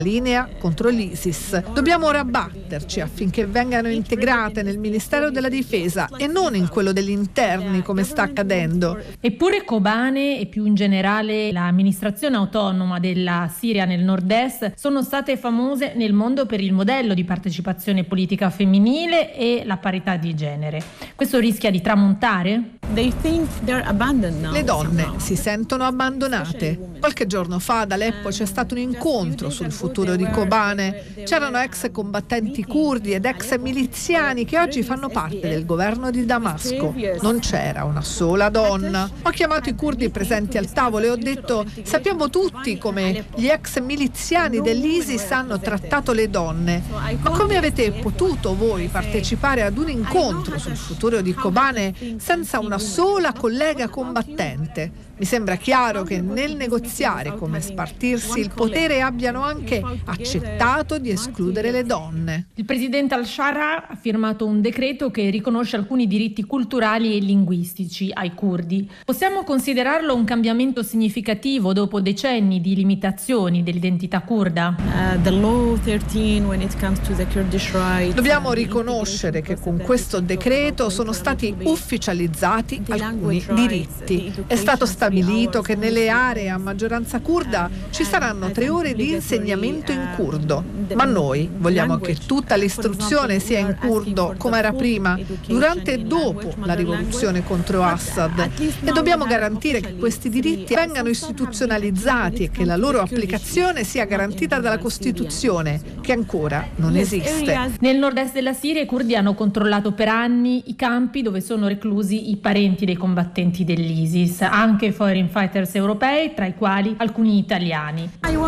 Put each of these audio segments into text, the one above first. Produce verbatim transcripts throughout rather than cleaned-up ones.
linea contro l'ISIS. Dobbiamo ora batterci affinché vengano integrate nel Ministero della Difesa e non in quello degli interni come sta accadendo. Eppure Kobane e più in generale l'amministrazione autonoma della Siria nel nord-est sono state famose nel mondo per il modello di partecipazione politica femminile e la parità di genere. Questo rischia di tramontare? Le donne si sentono abbandonate. Qualche giorno fa ad Aleppo c'è stato un incontro sul futuro di Kobane. C'erano ex combattenti curdi ed ex miliziani che oggi fanno parte del governo di Damasco. Non c'era una sola donna. Ho chiamato i curdi presenti al tavolo e ho detto: sappiamo tutti come gli ex miliziani dell'ISIS hanno trattato le donne, ma come avete potuto voi partecipare ad un incontro sul futuro di Kobane senza una sola collega combattente? Mi sembra chiaro che nel negoziare come spartirsi il potere abbiano anche accettato di escludere le donne. Il presidente al-Shara ha firmato un decreto che riconosce alcuni diritti culturali e linguistici ai curdi. Possiamo considerarlo un cambiamento significativo dopo decenni di limitazioni dell'identità curda? Dobbiamo riconoscere che con questo decreto sono stati ufficializzati alcuni diritti. È stato stabilito che nelle aree a maggioranza curda ci saranno tre ore di insegnamento in curdo, ma noi vogliamo che tutta l'istruzione sia in curdo come era prima, durante e dopo la rivoluzione contro Assad, e dobbiamo garantire che questi diritti vengano istituzionalizzati e che la loro applicazione sia garantita dalla Costituzione, che ancora non esiste. Nel nord-est della Siria i curdi hanno controllato per anni i campi dove sono reclusi i parenti dei combattenti dell'ISIS, anche foreign fighters europei, tra i quali alcuni italiani.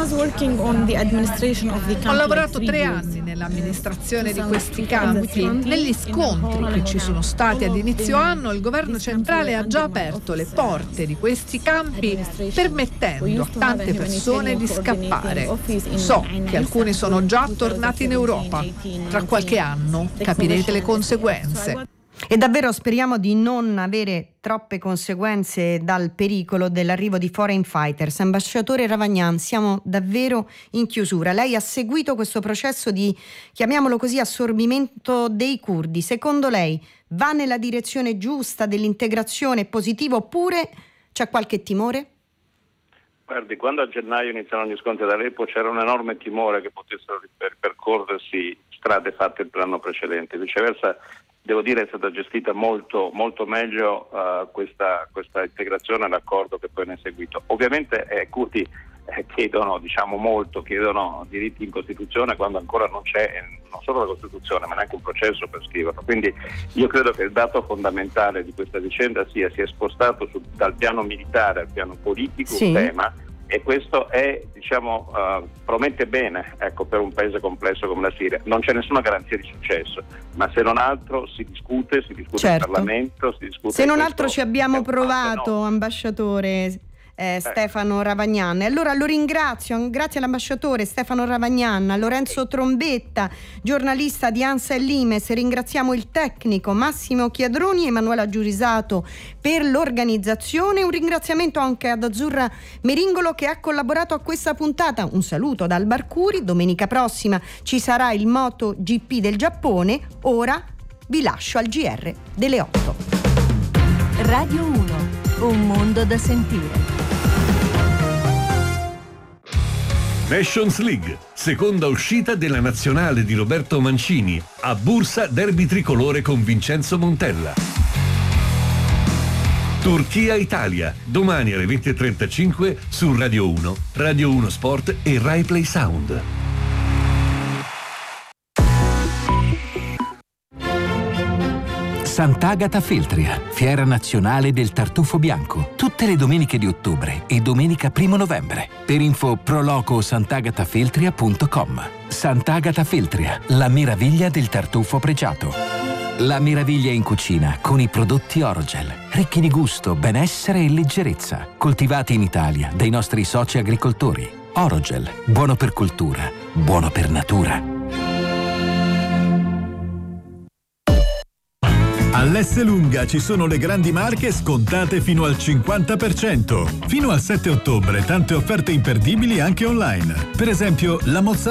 Ho lavorato tre anni nell'amministrazione di questi campi. Negli scontri che ci sono stati ad inizio anno, il governo centrale ha già aperto le porte di questi campi, permettendo a tante persone di scappare. So che alcuni sono già tornati in Europa. Tra qualche anno capirete le conseguenze. E davvero speriamo di non avere troppe conseguenze dal pericolo dell'arrivo di foreign fighters. Ambasciatore Ravagnan, siamo davvero in chiusura. Lei ha seguito questo processo di, chiamiamolo così, assorbimento dei curdi. Secondo lei va nella direzione giusta dell'integrazione positiva oppure c'è qualche timore? Guardi, quando a gennaio iniziarono gli scontri ad Aleppo c'era un enorme timore che potessero ripercorrersi strade fatte l'anno precedente. Viceversa, devo dire, è stata gestita molto, molto meglio uh, questa, questa integrazione e l'accordo che poi ne è seguito. Ovviamente eh, curdi eh, chiedono diciamo molto, chiedono diritti in Costituzione quando ancora non c'è eh, non solo la Costituzione ma neanche un processo per scriverlo. Quindi io credo che il dato fondamentale di questa vicenda sia si è spostato su, dal piano militare al piano politico sì. un tema, e questo è, diciamo, uh, promette bene, ecco, per un paese complesso come la Siria. Non c'è nessuna garanzia di successo, ma se non altro si discute, si discute certo. in Parlamento, si discute. Se non questo, altro ci abbiamo provato, no? ambasciatore eh, Stefano Ravagnan. Allora lo ringrazio, grazie all'ambasciatore Stefano Ravagnan, a Lorenzo Trombetta, giornalista di ANSA e Limes. Ringraziamo il tecnico Massimo Chiadroni e Emanuela Giurisato per l'organizzazione. Un ringraziamento anche ad Azzurra Meringolo che ha collaborato a questa puntata. Un saluto da Albarcuri. Domenica prossima ci sarà il MotoGP del Giappone. Ora vi lascio al G R delle otto. Radio uno, un mondo da sentire. Nations League, seconda uscita della nazionale di Roberto Mancini. A Bursa derby tricolore con Vincenzo Montella. Turchia-Italia, domani alle venti e trentacinque su Radio uno, Radio uno Sport e Rai Play Sound. Sant'Agata Feltria, fiera nazionale del tartufo bianco, tutte le domeniche di ottobre e domenica primo novembre. Per info proloco sant'agatafeltria punto com. Sant'Agata Feltria, la meraviglia del tartufo pregiato. La meraviglia in cucina con i prodotti Orogel, ricchi di gusto, benessere e leggerezza, coltivati in Italia dai nostri soci agricoltori. Orogel, buono per cultura, buono per natura. All'Esselunga ci sono le grandi marche scontate fino al cinquanta per cento. Fino al sette ottobre tante offerte imperdibili anche online. Per esempio la mozzarella